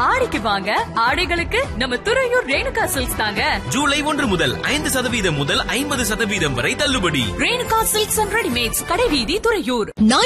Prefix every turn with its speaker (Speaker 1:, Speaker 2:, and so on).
Speaker 1: ஆடிக்கு வாங்க, ஆடைகளுக்கு நம்ம துறையூர் ரேணுகா சில்க்ஸ் தாங்க.
Speaker 2: ஜூலை 1 முதல் 5% முதல் 50% வரை தள்ளுபடி.
Speaker 1: ரேணுகா சில்க்ஸ் அண்ட் ரெடிமேட்ஸ், கடைவீதி, துறையூர்.